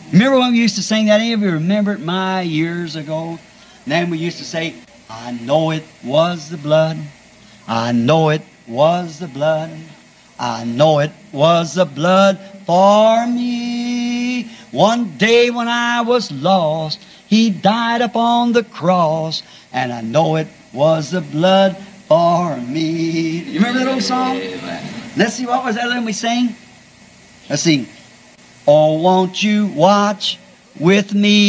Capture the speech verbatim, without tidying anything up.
Remember when we used to sing that? Any of you remember it my years ago? And then we used to say, I know it was the blood. I know it was the blood. I know it was the blood for me. One day when I was lost, He died upon the cross, and I know it was the blood for me. You remember that old song? Let's see, what was that when we sang? Let's see. Oh, won't you watch with me?